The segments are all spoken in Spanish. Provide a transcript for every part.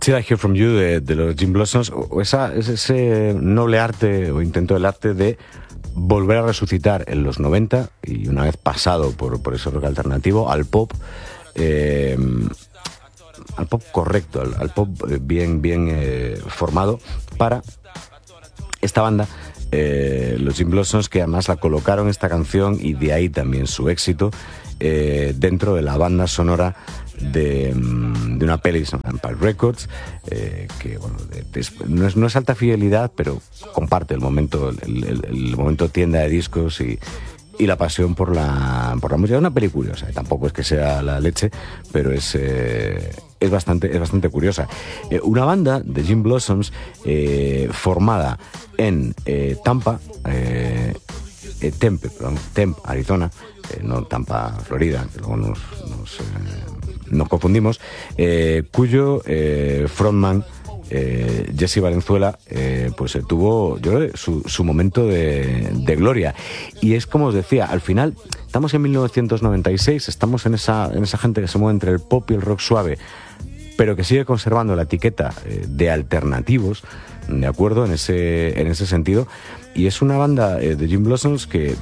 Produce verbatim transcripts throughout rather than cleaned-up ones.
Till I Hear From You de, de los Gin Blossoms, o esa, ese noble arte o intento del arte de volver a resucitar en los noventa, y una vez pasado por, por ese rock alternativo, al pop, eh, al pop correcto, al, al pop bien, bien eh, formado para esta banda, eh, los Gin Blossoms, que además la colocaron esta canción, y de ahí también su éxito, eh, dentro de la banda sonora de, de una peli, Empire Records, eh, que bueno, de, de, no, es, no es alta fidelidad, pero comparte el momento, el, el, el momento tienda de discos y, y la pasión por la, por la música. Es una peli curiosa, eh, tampoco es que sea la leche, pero es, eh, es, bastante, es bastante curiosa. Eh, una banda de Gin Blossoms eh, formada en eh, Tampa, eh, eh, Tempe, perdón, Tempe, Arizona, eh, no Tampa, Florida, que luego nos, nos, eh, nos confundimos, eh, cuyo eh, frontman, Eh, Jesse Valenzuela, eh, pues eh, tuvo, yo creo, su, su momento de, de gloria. Y es como os decía, al final estamos en mil novecientos noventa y seis, estamos en esa, en esa gente que se mueve entre el pop y el rock suave, pero que sigue conservando la etiqueta eh, de alternativos, ¿de acuerdo? En ese, en ese sentido. Y es una banda eh, de Gin Blossoms que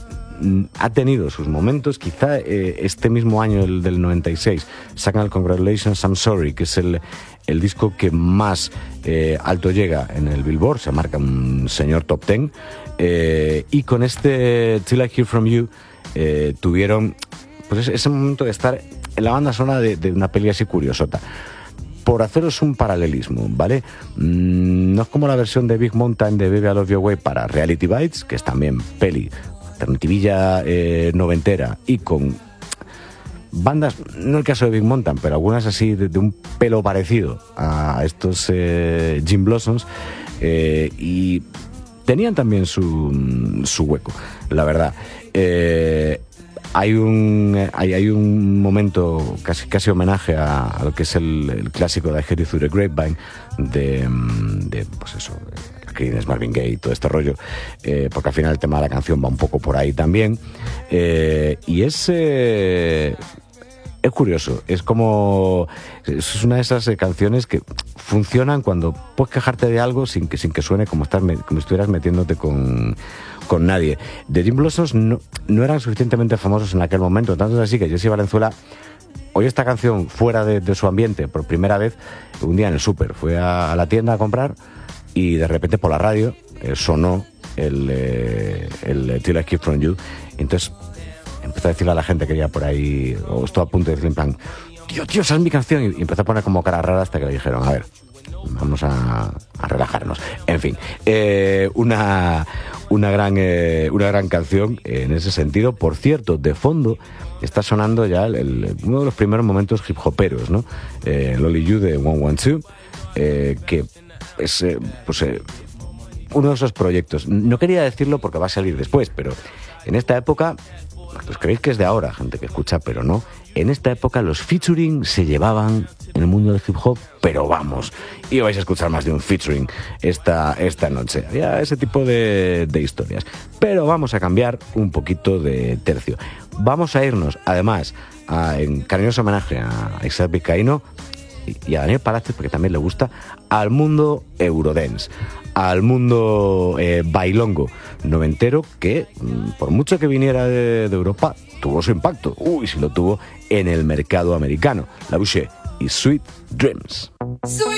ha tenido sus momentos. Quizá eh, este mismo año, el del noventa y seis, sacan el Congratulations, I'm Sorry, que es el, el disco que más eh, alto llega en el Billboard, se marca un señor top ten, eh, y con este Till I Hear From You eh, tuvieron pues ese, ese momento de estar en la banda sonora de, de una peli así curiosota. Por haceros un paralelismo, ¿vale? Mm, no es como la versión de Big Mountain de Baby I Love Your Way para Reality Bites, que es también peli alternativilla eh, noventera y con bandas, no el caso de Big Mountain, pero algunas así de, de un pelo parecido a estos eh, Gin Blossoms, eh, y tenían también su, su hueco, la verdad. Eh, hay un hay, hay un momento casi casi homenaje a, a lo que es el, el clásico de I Heard It Through the Grapevine de, de pues eso, Creedence, Marvin Gaye y todo este rollo, eh, porque al final el tema de la canción va un poco por ahí también, eh, y es eh, es curioso, es como es una de esas eh, canciones que funcionan cuando puedes quejarte de algo sin que sin que suene como estás como estuvieras metiéndote con con nadie. The Gin Blossoms no, no eran suficientemente famosos en aquel momento, tanto es así que Jesse Valenzuela oyó esta canción fuera de, de su ambiente por primera vez un día en el súper, fue a, a la tienda a comprar, y de repente por la radio eh, sonó el, eh, el Till I Hear From You. Entonces empezó a decirle a la gente que ya por ahí, o estuvo a punto de decirle en plan, tío, tío, esa es mi canción, y empezó a poner como cara rara hasta que le dijeron, a ver, vamos a, a relajarnos. En fin, eh, una, una, gran, eh, una gran canción en ese sentido. Por cierto, de fondo está sonando ya el, el, uno de los primeros momentos hip hoperos, ¿no? Eh, Lolly You de one one two, eh, que es eh, pues, eh, uno de esos proyectos. No quería decirlo porque va a salir después, pero en esta época, pues creéis que es de ahora, gente que escucha, pero no. En esta época los featuring se llevaban en el mundo del hip hop, pero vamos, y vais a escuchar más de un featuring esta, esta noche. Había ese tipo de, de historias. Pero vamos a cambiar un poquito de tercio. Vamos a irnos, además, a, en cariñoso homenaje a Isaac Vizcaíno y a Daniel Palacios, porque también le gusta, al mundo Eurodance, al mundo eh, bailongo noventero, que por mucho que viniera de, de Europa, tuvo su impacto. Uy, si lo tuvo en el mercado americano. La Boucher y Sweet Dreams. Sweet